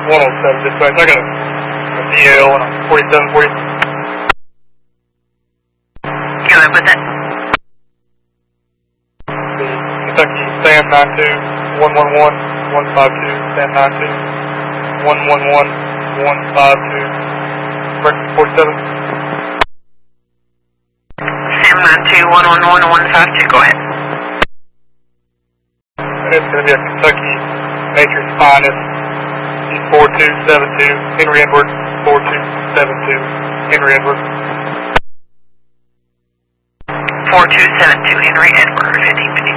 107 dispatch. I got a DL and a 4740. Go ahead with it. Kentucky Sam 92 111 152 Sam 92 111 152 breakfast 47. Sam 92 111 152. Go ahead. It's going to be a Kentucky Nature's Finest 4272 Henry Edward 4272 Henry Edward 4272 Henry Edward 1550.